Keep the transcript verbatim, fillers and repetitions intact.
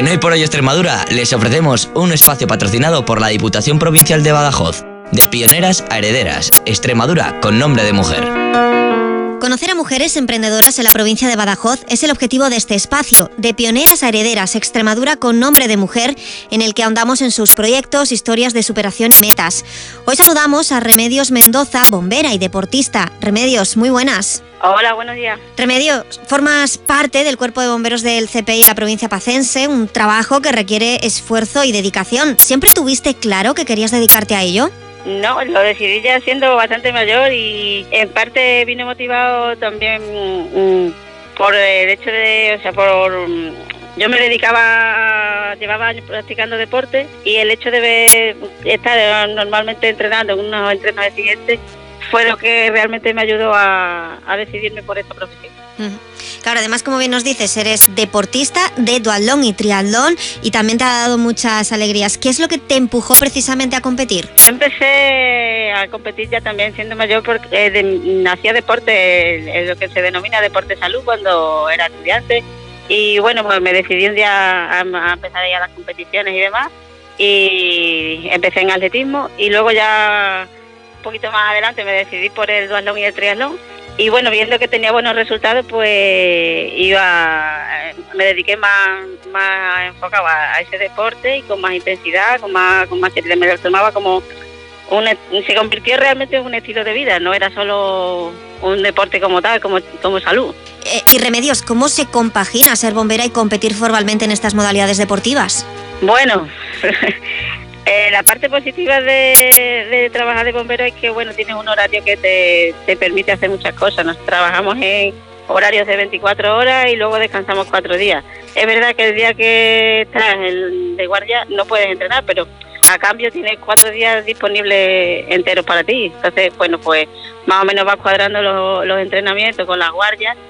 En Hoy por Hoy Extremadura les ofrecemos un espacio patrocinado por la Diputación Provincial de Badajoz. De pioneras a herederas, Extremadura con nombre de mujer. Conocer a mujeres emprendedoras en la provincia de Badajoz es el objetivo de este espacio, de pioneras a herederas, Extremadura con nombre de mujer, en el que ahondamos en sus proyectos, historias de superación y metas. Hoy saludamos a Remedios Mendoza, bombera y deportista. Remedios, muy buenas. Hola, buenos días. Remedios, formas parte del Cuerpo de Bomberos del C P I en la provincia pacense, un trabajo que requiere esfuerzo y dedicación. ¿Siempre tuviste claro que querías dedicarte a ello? No, lo decidí ya siendo bastante mayor y en parte vine motivado también um, por el hecho de, o sea, por... Um, yo me dedicaba, llevaba años practicando deporte y el hecho de ver, estar normalmente entrenando en unos entrenos siguientes fue lo que realmente me ayudó a, a decidirme por esta profesión. Uh-huh. Claro, además, como bien nos dices, eres deportista de duatlón y triatlón y también te ha dado muchas alegrías. ¿Qué es lo que te empujó precisamente a competir? Yo empecé a competir ya también siendo mayor porque eh, de, hacía deporte, eh, lo que se denomina deporte salud cuando era estudiante y bueno, pues me decidí un día a, a empezar a ir a las competiciones y demás y empecé en atletismo y luego ya un poquito más adelante me decidí por el duatlón y el triatlón. Y bueno, viendo que tenía buenos resultados, pues iba, me dediqué más, más enfocado a ese deporte y con más intensidad, con más, con más seriedad. Me lo tomaba como un, se convirtió realmente en un estilo de vida, no era solo un deporte como tal, como, como salud. Eh, y Remedios, ¿cómo se compagina ser bombera y competir formalmente en estas modalidades deportivas? Bueno, Eh, la parte positiva de, de trabajar de bombero es que bueno, tienes un horario que te, te permite hacer muchas cosas. Nos trabajamos en horarios de veinticuatro horas y luego descansamos cuatro días. Es verdad que el día que estás en, de guardia no puedes entrenar, pero a cambio tienes cuatro días disponibles enteros para ti. Entonces, bueno, pues más o menos vas cuadrando los, los entrenamientos con las guardias